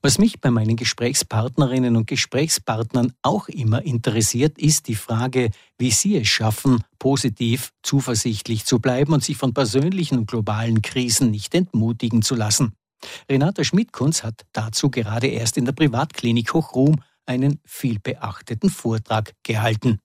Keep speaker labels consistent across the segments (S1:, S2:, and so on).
S1: Was mich bei meinen Gesprächspartnerinnen und Gesprächspartnern auch immer interessiert, ist die Frage, wie sie es schaffen, positiv, zuversichtlich zu bleiben und sich von persönlichen und globalen Krisen nicht entmutigen zu lassen. Renata Schmidkunz hat dazu gerade erst in der Privatklinik Hochruhm einen vielbeachteten Vortrag gehalten.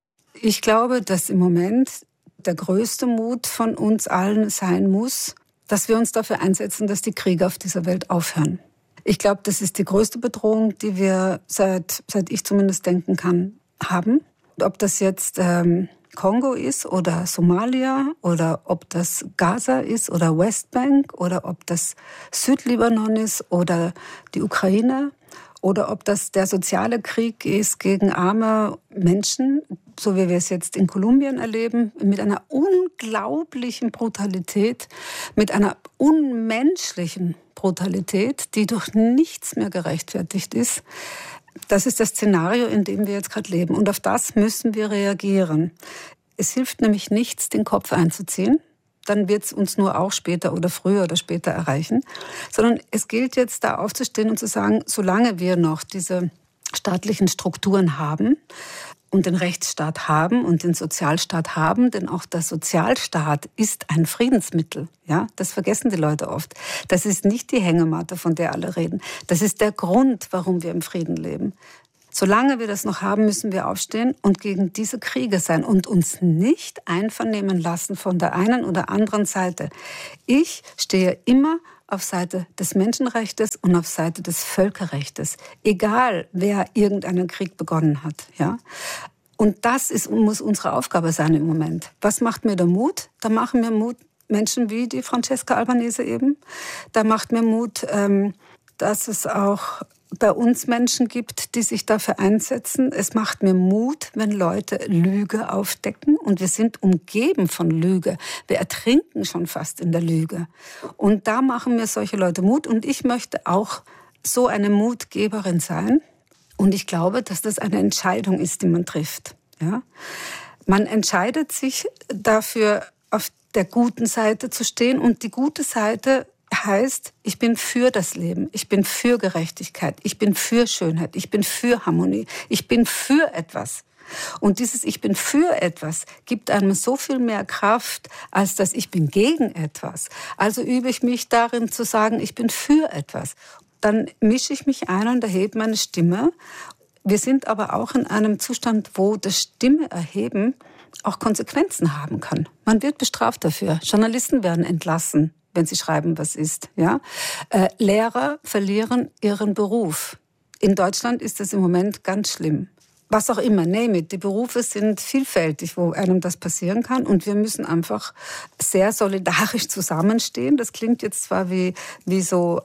S2: Ich glaube, dass im Moment der größte Mut von uns allen sein muss, dass wir uns dafür einsetzen, dass die Kriege auf dieser Welt aufhören. Ich glaube, das ist die größte Bedrohung, die wir, seit ich zumindest denken kann, haben. Ob das jetzt Kongo ist oder Somalia oder ob das Gaza ist oder Westbank oder ob das Südlibanon ist oder die Ukraine oder ob das der soziale Krieg ist gegen arme Menschen, so wie wir es jetzt in Kolumbien erleben, mit einer unglaublichen Brutalität, mit einer unmenschlichen Brutalität, die durch nichts mehr gerechtfertigt ist. Das ist das Szenario, in dem wir jetzt gerade leben. Und auf das müssen wir reagieren. Es hilft nämlich nichts, den Kopf einzuziehen. Dann wird es uns nur auch später oder früher oder später erreichen. Sondern es gilt jetzt, da aufzustehen und zu sagen, solange wir noch diese staatlichen Strukturen haben und den Rechtsstaat haben und den Sozialstaat haben, denn auch der Sozialstaat ist ein Friedensmittel. Ja, das vergessen die Leute oft. Das ist nicht die Hängematte, von der alle reden. Das ist der Grund, warum wir im Frieden leben. Solange wir das noch haben, müssen wir aufstehen und gegen diese Kriege sein und uns nicht einvernehmen lassen von der einen oder anderen Seite. Ich stehe immer auf Seite des Menschenrechts und auf Seite des Völkerrechts, egal wer irgendeinen Krieg begonnen hat. Ja? Und das muss unsere Aufgabe sein im Moment. Was macht mir der Mut? Da machen mir Mut Menschen wie die Francesca Albanese eben. Da macht mir Mut, dass es auch bei uns Menschen gibt, die sich dafür einsetzen. Es macht mir Mut, wenn Leute Lüge aufdecken. Und wir sind umgeben von Lüge. Wir ertrinken schon fast in der Lüge. Und da machen mir solche Leute Mut. Und ich möchte auch so eine Mutgeberin sein. Und ich glaube, dass das eine Entscheidung ist, die man trifft. Ja? Man entscheidet sich dafür, auf der guten Seite zu stehen. Und die gute Seite heißt, ich bin für das Leben, ich bin für Gerechtigkeit, ich bin für Schönheit, ich bin für Harmonie, ich bin für etwas. Und dieses Ich bin für etwas gibt einem so viel mehr Kraft, als das Ich bin gegen etwas. Also übe ich mich darin zu sagen, ich bin für etwas. Dann mische ich mich ein und erhebe meine Stimme. Wir sind aber auch in einem Zustand, wo das Stimme erheben auch Konsequenzen haben kann. Man wird bestraft dafür. Journalisten werden entlassen, wenn sie schreiben, was ist. Ja? Lehrer verlieren ihren Beruf. In Deutschland ist das im Moment ganz schlimm. Was auch immer, name it. Die Berufe sind vielfältig, wo einem das passieren kann. Und wir müssen einfach sehr solidarisch zusammenstehen. Das klingt jetzt zwar wie so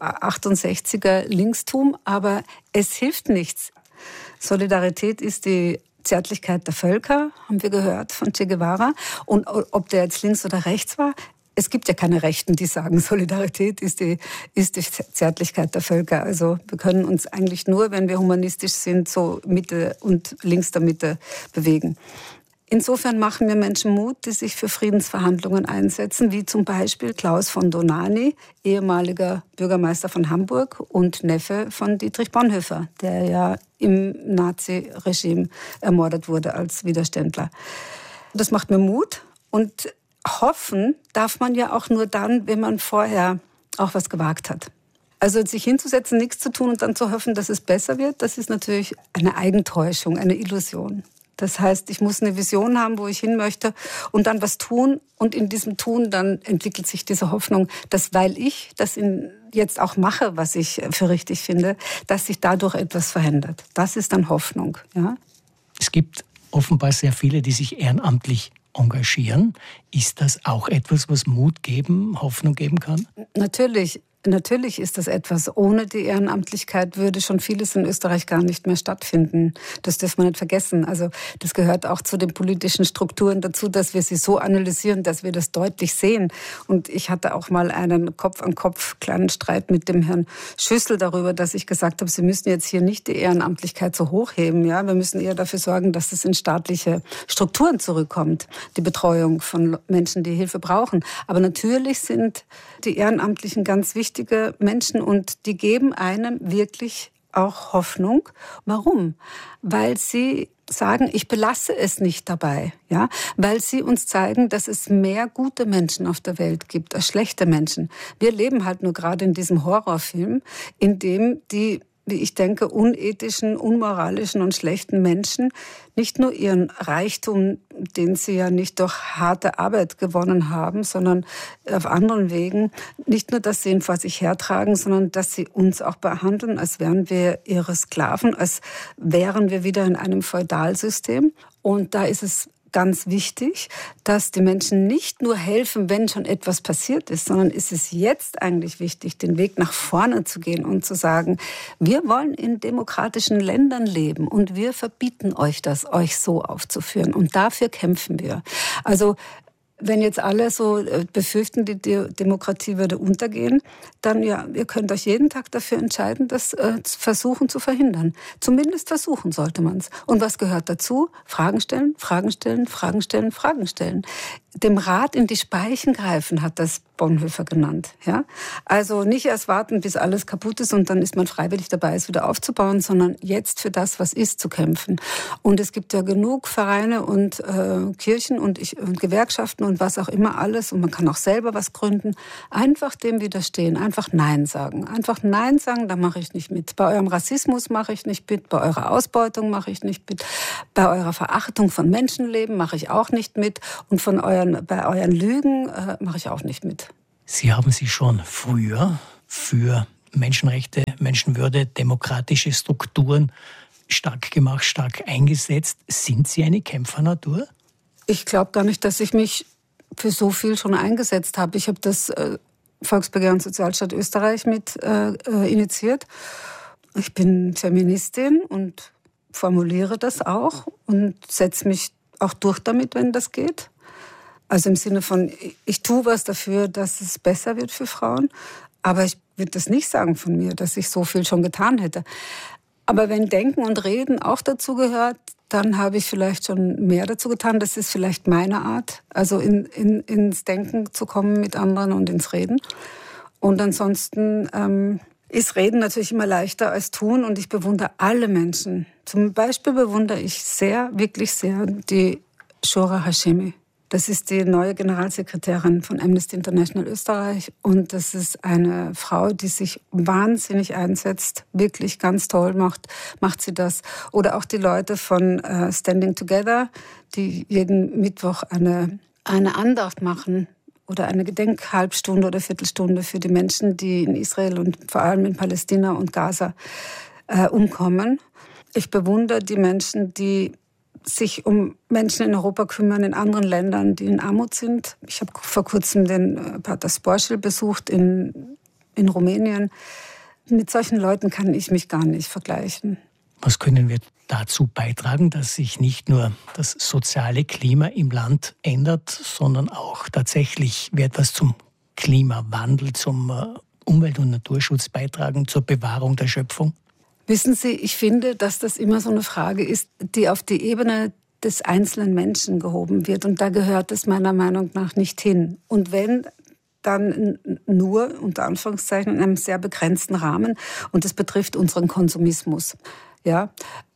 S2: 68er Linkstum, aber es hilft nichts. Solidarität ist die Zärtlichkeit der Völker, haben wir gehört von Che Guevara. Und ob der jetzt links oder rechts war, es gibt ja keine Rechten, die sagen, Solidarität ist die Zärtlichkeit der Völker. Also wir können uns eigentlich nur, wenn wir humanistisch sind, so Mitte und links der Mitte bewegen. Insofern machen wir Menschen Mut, die sich für Friedensverhandlungen einsetzen, wie zum Beispiel Klaus von Donani, ehemaliger Bürgermeister von Hamburg und Neffe von Dietrich Bonhoeffer, der ja im Nazi-Regime ermordet wurde als Widerständler. Das macht mir Mut und hoffen darf man ja auch nur dann, wenn man vorher auch was gewagt hat. Also sich hinzusetzen, nichts zu tun und dann zu hoffen, dass es besser wird, das ist natürlich eine Eigentäuschung, eine Illusion. Das heißt, ich muss eine Vision haben, wo ich hin möchte und dann was tun. Und in diesem Tun dann entwickelt sich diese Hoffnung, dass weil ich das jetzt auch mache, was ich für richtig finde, dass sich dadurch etwas verändert. Das ist dann Hoffnung. Ja?
S1: Es gibt offenbar sehr viele, die sich ehrenamtlich engagieren. Ist das auch etwas, was Mut geben, Hoffnung geben kann?
S2: Natürlich ist das etwas. Ohne die Ehrenamtlichkeit würde schon vieles in Österreich gar nicht mehr stattfinden. Das dürfen wir nicht vergessen. Also das gehört auch zu den politischen Strukturen dazu, dass wir sie so analysieren, dass wir das deutlich sehen. Und ich hatte auch mal einen Kopf-an-Kopf kleinen Streit mit dem Herrn Schüssel darüber, dass ich gesagt habe, Sie müssen jetzt hier nicht die Ehrenamtlichkeit so hochheben. Ja? Wir müssen eher dafür sorgen, dass es in staatliche Strukturen zurückkommt, die Betreuung von Menschen, die Hilfe brauchen. Aber natürlich sind die Ehrenamtlichen ganz wichtig. wichtige Menschen und die geben einem wirklich auch Hoffnung. Warum? Weil sie sagen, ich belasse es nicht dabei, ja, weil sie uns zeigen, dass es mehr gute Menschen auf der Welt gibt als schlechte Menschen. Wir leben halt nur gerade in diesem Horrorfilm, in dem die, wie ich denke, unethischen, unmoralischen und schlechten Menschen nicht nur ihren Reichtum, den sie ja nicht durch harte Arbeit gewonnen haben, sondern auf anderen Wegen, nicht nur, dass sie ihn vor sich hertragen, sondern dass sie uns auch behandeln, als wären wir ihre Sklaven, als wären wir wieder in einem Feudalsystem. Und da ist es ganz wichtig, dass die Menschen nicht nur helfen, wenn schon etwas passiert ist, sondern ist es jetzt eigentlich wichtig, den Weg nach vorne zu gehen und zu sagen, wir wollen in demokratischen Ländern leben und wir verbieten euch das, euch so aufzuführen. Und dafür kämpfen wir. Also wenn jetzt alle so befürchten, die Demokratie würde untergehen, dann ja, ihr könnt euch jeden Tag dafür entscheiden, das versuchen zu verhindern. Zumindest versuchen sollte man es. Und was gehört dazu? Fragen stellen, Fragen stellen, Fragen stellen, Fragen stellen. Dem Rad in die Speichen greifen, hat das Bonhoeffer genannt. Ja? Also nicht erst warten, bis alles kaputt ist und dann ist man freiwillig dabei, es wieder aufzubauen, sondern jetzt für das, was ist, zu kämpfen. Und es gibt ja genug Vereine und Kirchen und Gewerkschaften und was auch immer alles. Und man kann auch selber was gründen. Einfach dem widerstehen, einfach Nein sagen. Einfach Nein sagen, da mache ich nicht mit. Bei eurem Rassismus mache ich nicht mit, bei eurer Ausbeutung mache ich nicht mit, bei eurer Verachtung von Menschenleben mache ich auch nicht mit und bei euren Lügen mache ich auch nicht mit.
S1: Sie haben sich schon früher für Menschenrechte, Menschenwürde, demokratische Strukturen stark gemacht, stark eingesetzt. Sind Sie eine Kämpfernatur?
S2: Ich glaube gar nicht, dass ich mich für so viel schon eingesetzt habe. Ich habe das Volksbegehren Sozialstaat Österreich mit initiiert. Ich bin Feministin und formuliere das auch und setze mich auch durch damit, wenn das geht. Also im Sinne von, ich tue was dafür, dass es besser wird für Frauen. Aber ich würde das nicht sagen von mir, dass ich so viel schon getan hätte. Aber wenn Denken und Reden auch dazu gehört, dann habe ich vielleicht schon mehr dazu getan. Das ist vielleicht meine Art, also ins Denken zu kommen mit anderen und ins Reden. Und ansonsten ist Reden natürlich immer leichter als Tun. Und ich bewundere alle Menschen. Zum Beispiel bewundere ich sehr, wirklich sehr die Shora Hashemi. Das ist die neue Generalsekretärin von Amnesty International Österreich und das ist eine Frau, die sich wahnsinnig einsetzt, wirklich ganz toll macht sie das. Oder auch die Leute von Standing Together, die jeden Mittwoch eine Andacht machen oder eine Gedenkhalbstunde oder Viertelstunde für die Menschen, die in Israel und vor allem in Palästina und Gaza umkommen. Ich bewundere die Menschen, die sich um Menschen in Europa kümmern, in anderen Ländern, die in Armut sind. Ich habe vor kurzem den Pater Sporschel besucht in Rumänien. Mit solchen Leuten kann ich mich gar nicht vergleichen.
S1: Was können wir dazu beitragen, dass sich nicht nur das soziale Klima im Land ändert, sondern auch tatsächlich wir etwas zum Klimawandel, zum Umwelt- und Naturschutz beitragen, zur Bewahrung der Schöpfung?
S2: Wissen Sie, ich finde, dass das immer so eine Frage ist, die auf die Ebene des einzelnen Menschen gehoben wird. Und da gehört es meiner Meinung nach nicht hin. Und wenn, dann nur, unter Anführungszeichen, in einem sehr begrenzten Rahmen. Und das betrifft unseren Konsumismus. Ja?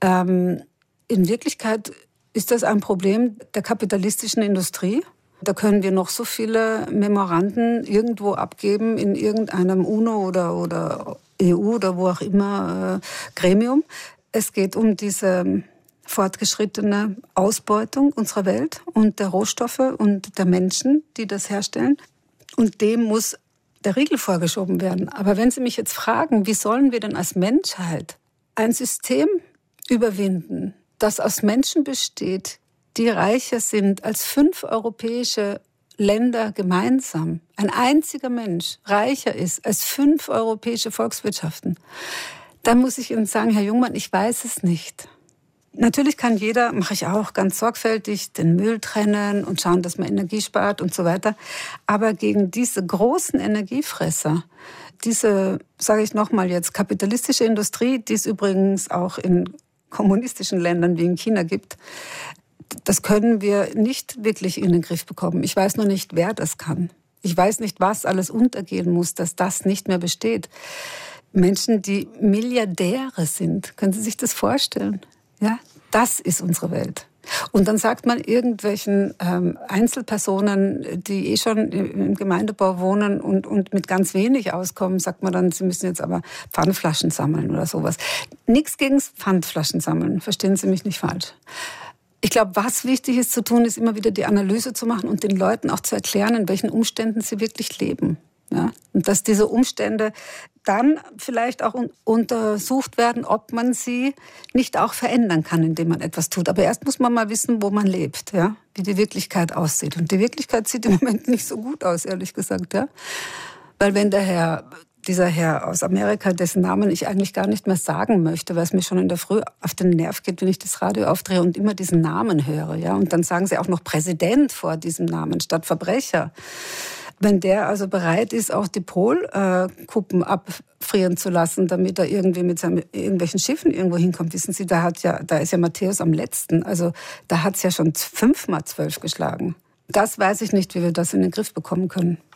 S2: In Wirklichkeit ist das ein Problem der kapitalistischen Industrie. Da können wir noch so viele Memoranden irgendwo abgeben in irgendeinem UNO oder EU oder wo auch immer Gremium. Es geht um diese fortgeschrittene Ausbeutung unserer Welt und der Rohstoffe und der Menschen, die das herstellen. Und dem muss der Riegel vorgeschoben werden. Aber wenn Sie mich jetzt fragen, wie sollen wir denn als Menschheit ein System überwinden, das aus Menschen besteht, die reicher sind als 5 europäische Länder gemeinsam, ein einziger Mensch reicher ist als 5 europäische Volkswirtschaften, dann muss ich Ihnen sagen, Herr Jungmann, ich weiß es nicht. Natürlich kann jeder, mache ich auch ganz sorgfältig, den Müll trennen und schauen, dass man Energie spart und so weiter. Aber gegen diese großen Energiefresser, diese, sage ich nochmal jetzt, kapitalistische Industrie, die es übrigens auch in kommunistischen Ländern wie in China gibt, das können wir nicht wirklich in den Griff bekommen. Ich weiß nur nicht, wer das kann. Ich weiß nicht, was alles untergehen muss, dass das nicht mehr besteht. Menschen, die Milliardäre sind, können Sie sich das vorstellen? Ja, das ist unsere Welt. Und dann sagt man irgendwelchen Einzelpersonen, die schon im Gemeindebau wohnen und mit ganz wenig auskommen, sagt man dann, sie müssen jetzt aber Pfandflaschen sammeln oder sowas. Nichts gegen Pfandflaschen sammeln, verstehen Sie mich nicht falsch. Ich glaube, was wichtig ist zu tun, ist immer wieder die Analyse zu machen und den Leuten auch zu erklären, in welchen Umständen sie wirklich leben. Ja? Und dass diese Umstände dann vielleicht auch untersucht werden, ob man sie nicht auch verändern kann, indem man etwas tut. Aber erst muss man mal wissen, wo man lebt, ja? Wie die Wirklichkeit aussieht. Und die Wirklichkeit sieht im Moment nicht so gut aus, ehrlich gesagt. Ja? Weil wenn dieser Herr aus Amerika, dessen Namen ich eigentlich gar nicht mehr sagen möchte, weil es mir schon in der Früh auf den Nerv geht, wenn ich das Radio aufdrehe und immer diesen Namen höre. Ja? Und dann sagen sie auch noch Präsident vor diesem Namen statt Verbrecher. Wenn der also bereit ist, auch die Polkuppen abfrieren zu lassen, damit er irgendwie mit irgendwelchen Schiffen irgendwo hinkommt, wissen Sie, da ist ja Matthäus am letzten. Also da hat es ja schon 5 mal 12 geschlagen. Das weiß ich nicht, wie wir das in den Griff bekommen können.